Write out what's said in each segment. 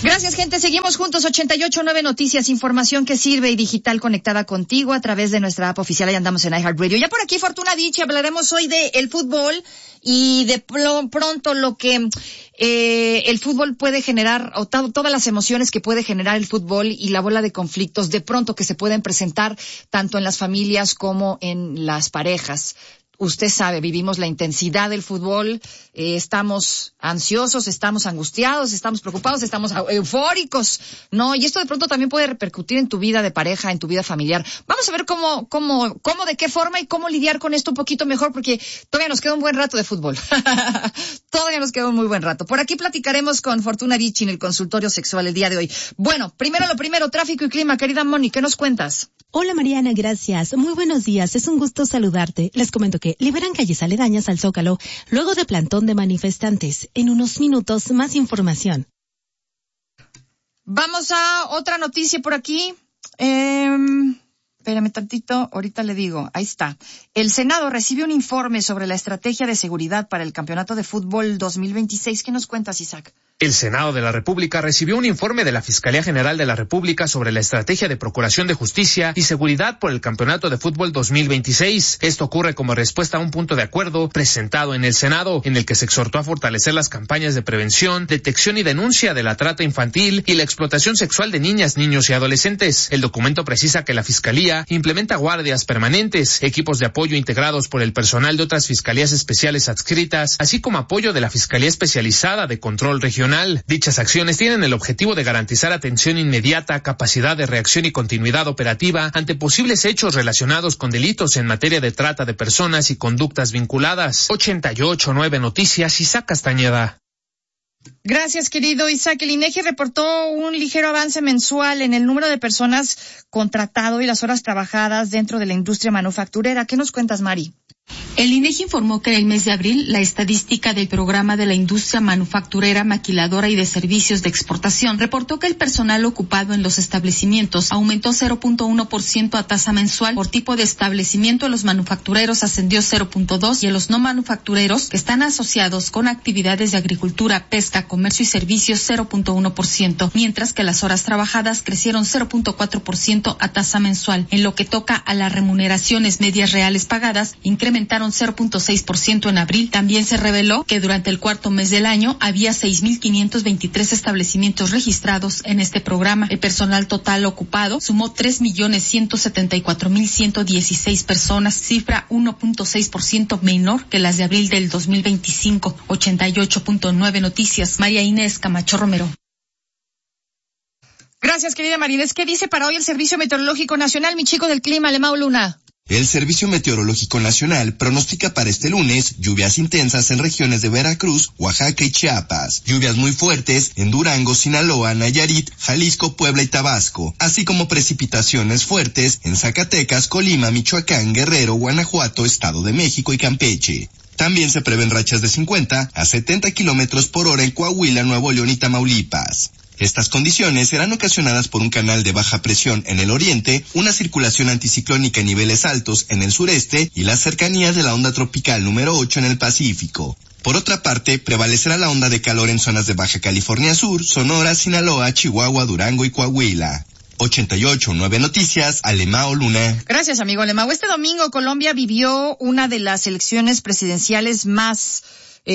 Gracias, gente. Seguimos juntos. 88.9 Noticias, información que sirve y digital conectada contigo a través de nuestra app oficial. Ahí andamos en iHeartRadio. Ya por aquí, Fortuna Dicci, hablaremos hoy de el fútbol y de pronto lo que el fútbol puede generar, o todas las emociones que puede generar el fútbol y la bola de conflictos de pronto que se pueden presentar tanto en las familias como en las parejas. Usted sabe, vivimos la intensidad del fútbol, estamos ansiosos, estamos angustiados, estamos preocupados, estamos eufóricos, ¿no? Y esto de pronto también puede repercutir en tu vida de pareja, en tu vida familiar. Vamos a ver cómo, de qué forma y cómo lidiar con esto un poquito mejor, porque todavía nos queda un buen rato de fútbol. Todavía nos queda un muy buen rato. Por aquí platicaremos con Fortuna Dicci en el consultorio sexual el día de hoy. Bueno, primero, tráfico y clima. Querida Moni, ¿qué nos cuentas? Hola Mariana, gracias. Muy buenos días, es un gusto saludarte. Les comento que liberan calles aledañas al Zócalo luego de plantón de manifestantes. En unos minutos, más información. Vamos a otra noticia por aquí. Espérame tantito, ahorita le digo. Ahí está. El Senado recibe un informe sobre la estrategia de seguridad para el Campeonato de Fútbol 2026. ¿Qué nos cuentas, Isaac? El Senado de la República recibió un informe de la Fiscalía General de la República sobre la estrategia de procuración de justicia y seguridad por el Campeonato de Fútbol 2026. Esto ocurre como respuesta a un punto de acuerdo presentado en el Senado, en el que se exhortó a fortalecer las campañas de prevención, detección y denuncia de la trata infantil y la explotación sexual de niñas, niños y adolescentes. El documento precisa que la Fiscalía implementa guardias permanentes, equipos de apoyo integrados por el personal de otras fiscalías especiales adscritas, así como apoyo de la Fiscalía Especializada de Control Regional. Dichas acciones tienen el objetivo de garantizar atención inmediata, capacidad de reacción y continuidad operativa ante posibles hechos relacionados con delitos en materia de trata de personas y conductas vinculadas. 88.9 Noticias, Isaac Castañeda. Gracias, querido Isaac. El INEGI reportó un ligero avance mensual en el número de personas contratado y las horas trabajadas dentro de la industria manufacturera. ¿Qué nos cuentas, Mari? El INEGI informó que en el mes de abril la estadística del programa de la industria manufacturera, maquiladora y de servicios de exportación reportó que el personal ocupado en los establecimientos aumentó 0.1% a tasa mensual por tipo de establecimiento. En los manufactureros ascendió 0.2% y en los no manufactureros, que están asociados con actividades de agricultura, pesca, comercio y servicios, 0.1%, mientras que las horas trabajadas crecieron 0.4% a tasa mensual. En lo que toca a las remuneraciones medias reales pagadas, incrementaron 0.6% en abril. También se reveló que durante el cuarto mes del año había 6.523 establecimientos registrados en este programa. El personal total ocupado sumó 3.174.116 personas, cifra 1.6% menor que las de abril del 2025. 88.9 Noticias, María Inés Camacho Romero. Gracias, querida Marinés. ¿Qué dice para hoy el Servicio Meteorológico Nacional, mi chico del clima, Lemao Luna? El Servicio Meteorológico Nacional pronostica para este lunes lluvias intensas en regiones de Veracruz, Oaxaca y Chiapas, lluvias muy fuertes en Durango, Sinaloa, Nayarit, Jalisco, Puebla y Tabasco, así como precipitaciones fuertes en Zacatecas, Colima, Michoacán, Guerrero, Guanajuato, Estado de México y Campeche. También se prevén rachas de 50 a 70 kilómetros por hora en Coahuila, Nuevo León y Tamaulipas. Estas condiciones serán ocasionadas por un canal de baja presión en el oriente, una circulación anticiclónica en niveles altos en el sureste y las cercanías de la onda tropical número 8 en el Pacífico. Por otra parte, prevalecerá la onda de calor en zonas de Baja California Sur, Sonora, Sinaloa, Chihuahua, Durango y Coahuila. 88.9 Noticias, Alemao Luna. Gracias, amigo Alemao. Este domingo Colombia vivió una de las elecciones presidenciales más,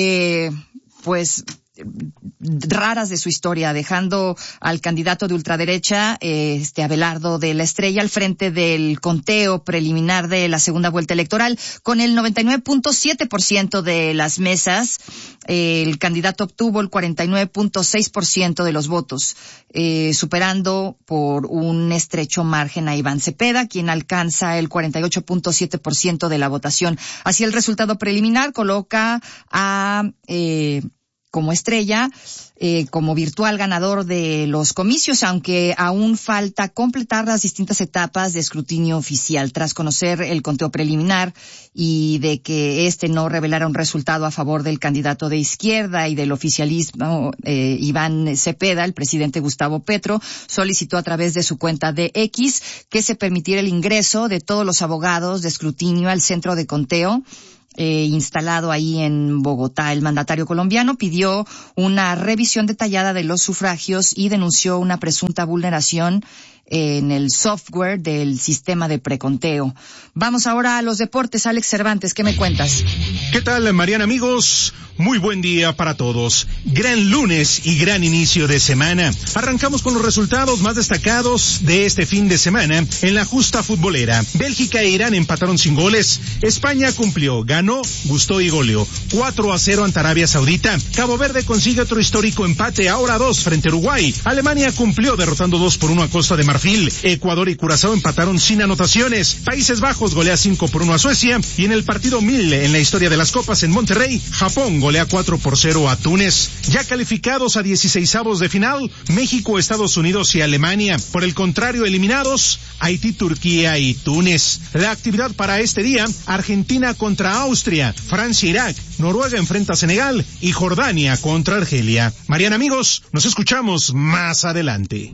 raras de su historia, dejando al candidato de ultraderecha, Abelardo de la Estrella, al frente del conteo preliminar de la segunda vuelta electoral, con el 99.7% de las mesas. El candidato obtuvo el 49.6% de los votos, superando por un estrecho margen a Iván Cepeda, quien alcanza el 48.7% de la votación. Así, el resultado preliminar coloca a como estrella, como virtual ganador de los comicios, aunque aún falta completar las distintas etapas de escrutinio oficial. Tras conocer el conteo preliminar y de que no revelara un resultado a favor del candidato de izquierda y del oficialismo, Iván Cepeda, el presidente Gustavo Petro solicitó a través de su cuenta de X que se permitiera el ingreso de todos los abogados de escrutinio al centro de conteo, instalado ahí en Bogotá. El mandatario colombiano pidió una revisión detallada de los sufragios y denunció una presunta vulneración en el software del sistema de preconteo. Vamos ahora a los deportes. Alex Cervantes, ¿qué me cuentas? ¿Qué tal, Mariana, amigos? Muy buen día para todos. Gran lunes y gran inicio de semana. Arrancamos con los resultados más destacados de este fin de semana en la justa futbolera. Bélgica e Irán empataron sin goles. España cumplió, ganó, gustó y goleó. 4-0 ante Arabia Saudita. Cabo Verde consigue otro histórico empate, ahora 2 frente a Uruguay. Alemania cumplió derrotando 2-1 a Costa de Marfil. Ecuador y Curazao empataron sin anotaciones. Países Bajos golea 5-1 a Suecia. Y en el partido 1000 en la historia de las copas en Monterrey, Japón golea 4-0 a Túnez. Ya calificados a 16avos de final, México, Estados Unidos y Alemania. Por el contrario, eliminados, Haití, Turquía y Túnez. La actividad para este día, Argentina contra Austria, Francia, Irak, Noruega enfrenta a Senegal y Jordania contra Argelia. Mariana, amigos, nos escuchamos más adelante.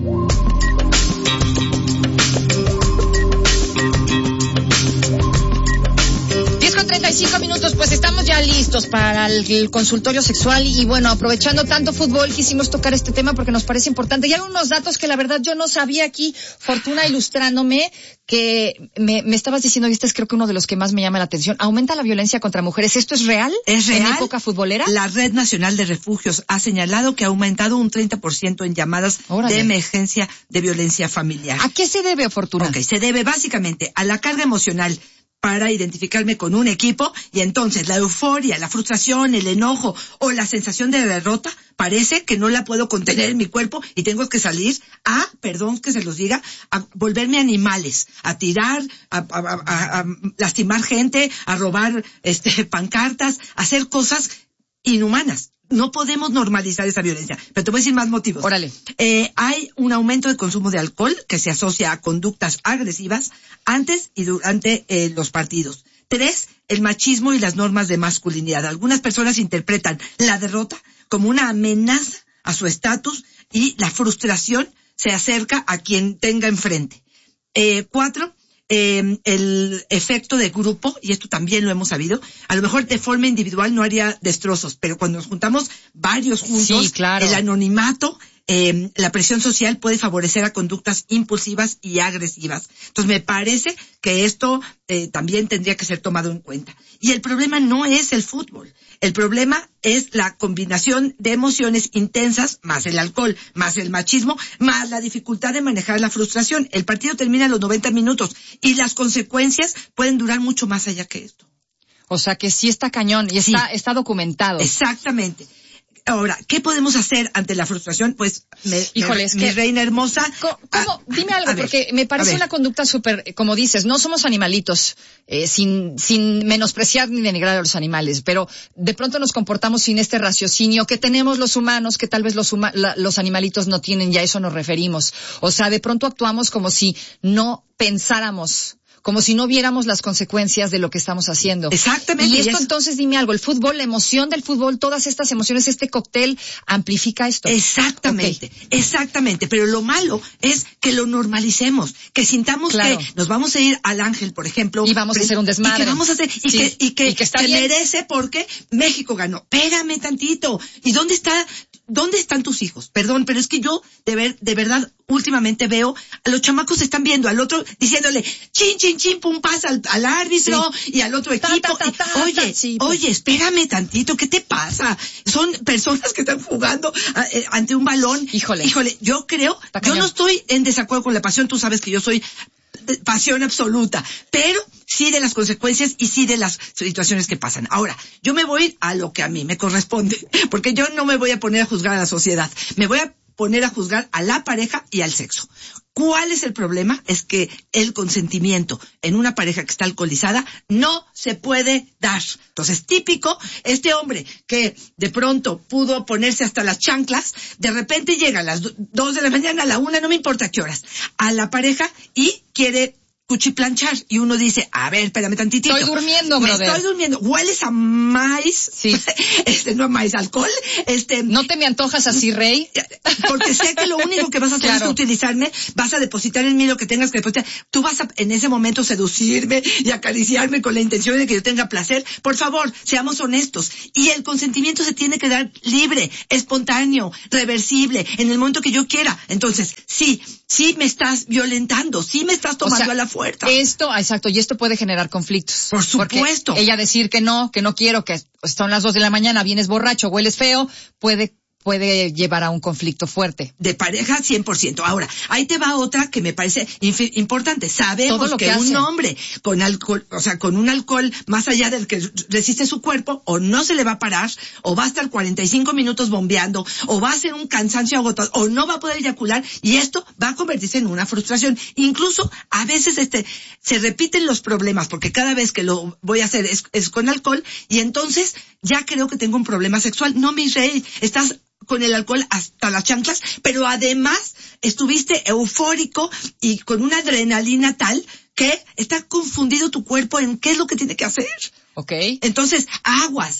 35 minutos, pues estamos ya listos para el consultorio sexual y bueno, aprovechando tanto fútbol, quisimos tocar este tema porque nos parece importante. Y hay unos datos que la verdad yo no sabía aquí, Fortuna ilustrándome, que me estabas diciendo, y este es creo que uno de los que más me llama la atención, aumenta la violencia contra mujeres. ¿Esto es real? ¿Es real? ¿En época futbolera? La Red Nacional de Refugios ha señalado que ha aumentado un 30% en llamadas de emergencia de violencia familiar. ¿A qué se debe, Fortuna? Ok, se debe básicamente a la carga emocional para identificarme con un equipo y entonces la euforia, la frustración, el enojo o la sensación de derrota parece que no la puedo contener en mi cuerpo y tengo que salir a, perdón que se los diga, a volverme animales, a tirar, a lastimar gente, a robar pancartas, a hacer cosas inhumanas. No podemos normalizar esa violencia. Pero te voy a decir más motivos. Órale. Hay un aumento de consumo de alcohol que se asocia a conductas agresivas antes y durante los partidos. 3, el machismo y las normas de masculinidad. Algunas personas interpretan la derrota como una amenaza a su estatus y la frustración se acerca a quien tenga enfrente. 4, el efecto de grupo, y esto también lo hemos sabido, a lo mejor de forma individual no haría destrozos, pero cuando nos juntamos varios juntos, sí, claro, el anonimato, la presión social puede favorecer a conductas impulsivas y agresivas. Entonces me parece que esto también tendría que ser tomado en cuenta. Y el problema no es el fútbol. El problema es la combinación de emociones intensas, más el alcohol, más el machismo, más la dificultad de manejar la frustración. El partido termina en los 90 minutos y las consecuencias pueden durar mucho más allá que esto. O sea que sí está cañón y está documentado. Exactamente. Ahora, ¿qué podemos hacer ante la frustración? Pues, mi reina hermosa. ¿Cómo? Dime algo, porque me parece una conducta súper, como dices, no somos animalitos, sin menospreciar ni denigrar a los animales, pero de pronto nos comportamos sin este raciocinio que tenemos los humanos, que tal vez los animalitos no tienen, y a eso nos referimos. O sea, de pronto actuamos como si no pensáramos, como si no viéramos las consecuencias de lo que estamos haciendo. Exactamente. Y esto entonces, dime algo, el fútbol, la emoción del fútbol, todas estas emociones, este cóctel amplifica esto. Exactamente, exactamente. Pero lo malo es que lo normalicemos, que sintamos que nos vamos a ir al Ángel, por ejemplo. Y vamos a hacer un desmadre. Y que vamos a hacer, y que está se bien. merece porque México ganó. Espérame tantito. ¿Y dónde están tus hijos? Perdón, pero es que yo de verdad últimamente veo a los chamacos están viendo al otro diciéndole chin, chin, chin, pum, pasa al árbitro y al otro equipo. Oye, espérame tantito, ¿qué te pasa? Son personas que están jugando ante un balón. Híjole, yo creo, yo no estoy en desacuerdo con la pasión, tú sabes que yo soy pasión absoluta, pero sí de las consecuencias y sí de las situaciones que pasan. Ahora, yo me voy a lo que a mí me corresponde, porque yo no me voy a poner a juzgar a la sociedad, me voy a poner a juzgar a la pareja y al sexo. ¿Cuál es el problema? Es que el consentimiento en una pareja que está alcoholizada no se puede dar. Entonces, típico, este hombre que de pronto pudo ponerse hasta las chanclas, de repente llega a las 2 de la mañana, a la 1, no me importa qué horas, a la pareja y quiere cuchiplanchar y uno dice, a ver, espérame tantitito. Estoy durmiendo, brother. Estoy durmiendo. Hueles a maíz. Sí. No a maíz, alcohol. ¿No te me antojas así, Rey? Porque sé que lo único que vas a hacer es utilizarme, vas a depositar en mí lo que tengas que depositar. Tú vas a, en ese momento, seducirme y acariciarme con la intención de que yo tenga placer. Por favor, seamos honestos. Y el consentimiento se tiene que dar libre, espontáneo, reversible, en el momento que yo quiera. Entonces, sí me estás violentando, sí me estás tomando a la fuerza. Exacto, y esto puede generar conflictos. Por supuesto. Porque ella decir que no quiero, que son las 2 de la mañana, vienes borracho, hueles feo, puede llevar a un conflicto fuerte. De pareja, 100%. Ahora, ahí te va otra que me parece importante. Sabemos que un hombre con alcohol, o sea, con un alcohol más allá del que resiste su cuerpo, o no se le va a parar, o va a estar 45 minutos bombeando, o va a ser un cansancio agotador, o no va a poder eyacular, y esto va a convertirse en una frustración. Incluso, a veces se repiten los problemas, porque cada vez que lo voy a hacer es con alcohol, y entonces ya creo que tengo un problema sexual. No, mi rey, estás con el alcohol hasta las chanclas, pero además estuviste eufórico y con una adrenalina tal que está confundido tu cuerpo en qué es lo que tiene que hacer. Okay. Entonces, aguas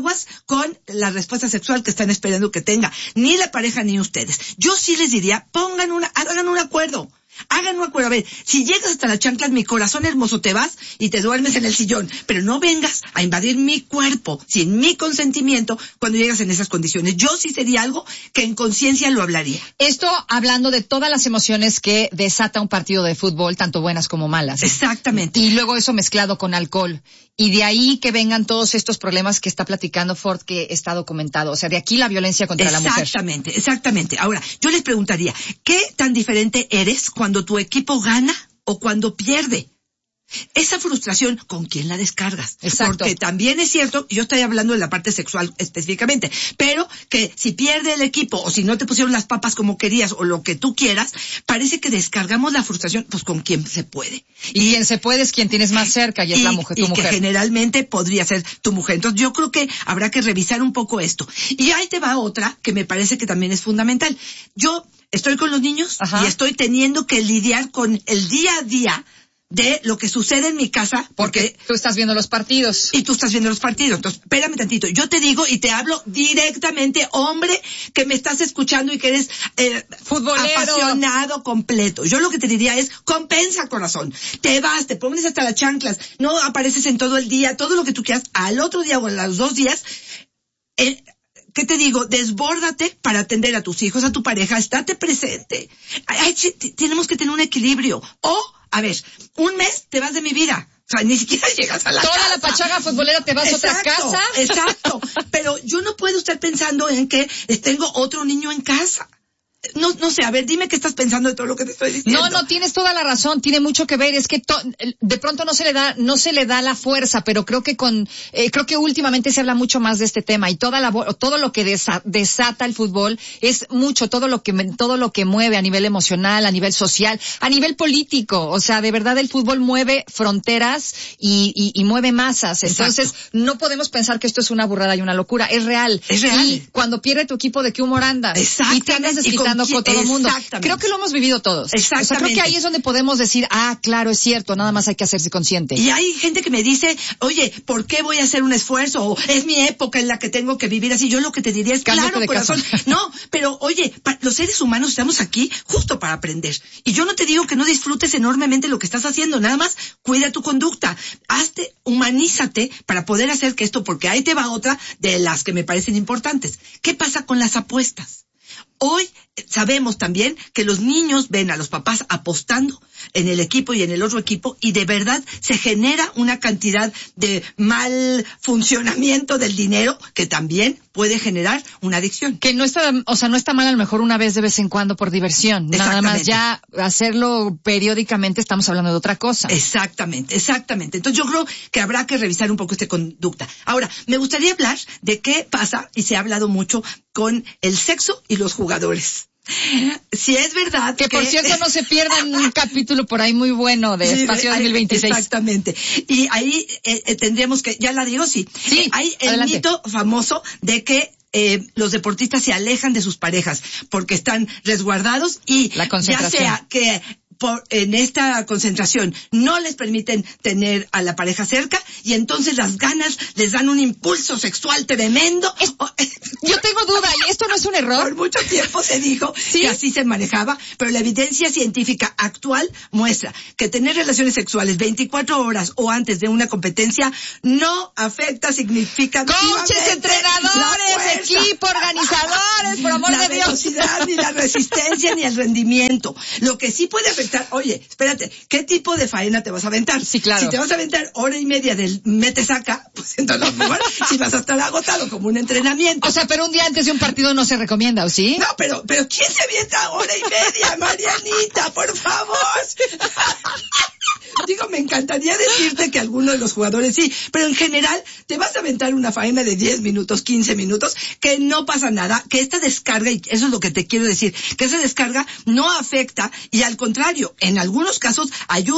con la respuesta sexual que están esperando que tenga ni la pareja ni ustedes. Yo sí les diría, hagan un acuerdo. Hagan un acuerdo. A ver, si llegas hasta las chanclas, mi corazón hermoso, te vas y te duermes en el sillón. Pero no vengas a invadir mi cuerpo sin mi consentimiento cuando llegas en esas condiciones. Yo sí sería algo que en conciencia lo hablaría. Esto hablando de todas las emociones que desata un partido de fútbol, tanto buenas como malas. Exactamente. Y luego eso mezclado con alcohol. Y de ahí que vengan todos estos problemas que está platicando Ford, que está documentado. O sea, de aquí la violencia contra la mujer. Exactamente. Ahora, yo les preguntaría, ¿qué tan diferente eres cuando tu equipo gana o cuando pierde? Esa frustración, ¿con quién la descargas? Exacto. Porque también es cierto, yo estoy hablando de la parte sexual específicamente, pero que si pierde el equipo o si no te pusieron las papas como querías o lo que tú quieras, parece que descargamos la frustración, pues con quien se puede. Y quien se puede es quien tienes más cerca y es la mujer, tu mujer. Y que generalmente podría ser tu mujer. Entonces yo creo que habrá que revisar un poco esto. Y ahí te va otra que me parece que también es fundamental. Yo estoy con los niños y estoy teniendo que lidiar con el día a día de lo que sucede en mi casa. Porque tú estás viendo los partidos. Y tú estás viendo los partidos. Entonces, espérame tantito. Yo te digo y te hablo directamente, hombre, que me estás escuchando y que eres futbolero, apasionado completo. Yo lo que te diría es, compensa, corazón. Te vas, te pones hasta las chanclas, no apareces en todo el día, todo lo que tú quieras. Al otro día o a los 2 días, ¿qué te digo? Desbórdate para atender a tus hijos, a tu pareja, estate presente. Tenemos que tener un equilibrio. A ver, un mes te vas de mi vida. O sea, ni siquiera llegas a la casa. Toda la pachanga futbolera te vas a otra casa. Exacto. Pero yo no puedo estar pensando en que tengo otro niño en casa. No sé, a ver, dime qué estás pensando de todo lo que te estoy diciendo. No, tienes toda la razón, tiene mucho que ver, es que de pronto no se le da la fuerza, pero creo que últimamente se habla mucho más de este tema y todo lo que desata el fútbol es mucho, todo lo que mueve a nivel emocional, a nivel social, a nivel político, o sea, de verdad el fútbol mueve fronteras y mueve masas, entonces no podemos pensar que esto es una burrada y una locura, es real. Y cuando pierde tu equipo, ¿de qué humor andas? Exactamente. Y te andas desquitando con todo el mundo. Creo que lo hemos vivido todos. Exactamente. O sea, creo que ahí es donde podemos decir, claro, es cierto, nada más hay que hacerse consciente. Y hay gente que me dice, oye, ¿por qué voy a hacer un esfuerzo? O es mi época en la que tengo que vivir así. Yo lo que te diría es, claro, corazón. No, pero oye, los seres humanos estamos aquí justo para aprender. Y yo no te digo que no disfrutes enormemente lo que estás haciendo, nada más cuida tu conducta. Humanízate para poder hacer que esto, porque ahí te va otra de las que me parecen importantes. ¿Qué pasa con las apuestas? Hoy sabemos también que los niños ven a los papás apostando en el equipo y en el otro equipo y de verdad se genera una cantidad de mal funcionamiento del dinero que también puede generar una adicción. Que no está mal a lo mejor una vez de vez en cuando por diversión. Nada más ya hacerlo periódicamente estamos hablando de otra cosa. Exactamente. Entonces yo creo que habrá que revisar un poco esta conducta. Ahora, me gustaría hablar de qué pasa, y se ha hablado mucho, con el sexo y los jugadores. Si es verdad que por cierto no se pierdan un capítulo por ahí muy bueno de Espacio 2026. Exactamente. Y ahí tendríamos que, ya la digo, sí. Hay el mito famoso de que los deportistas se alejan de sus parejas porque están resguardados y la concentración. Ya sea que en esta concentración no les permiten tener a la pareja cerca y entonces las ganas les dan un impulso sexual tremendo. Yo tengo duda, ¿y esto no es un error? Por mucho tiempo se dijo que así se manejaba, pero la evidencia científica actual muestra que tener relaciones sexuales 24 horas o antes de una competencia no afecta significativamente. ¡Coaches, entrenadores, equipo, organizadores, por amor de Dios! La velocidad, ni la resistencia, ni el rendimiento. Lo que sí puede afectar, oye, espérate, ¿qué tipo de faena te vas a aventar? Sí, claro. Si te vas a aventar hora y media del mete-saca, pues entonces mejor si vas a estar agotado como un entrenamiento. O sea, pero un día antes de un partido no se recomienda, ¿o sí? No, pero ¿quién se avienta hora y media, Marianita? Por favor. Digo, me encantaría decirte que alguno de los jugadores sí, pero en general te vas a aventar una faena de 10 minutos, 15 minutos, que no pasa nada, que esta descarga, y eso es lo que te quiero decir, que esa descarga no afecta y al contrario, en algunos casos ayuda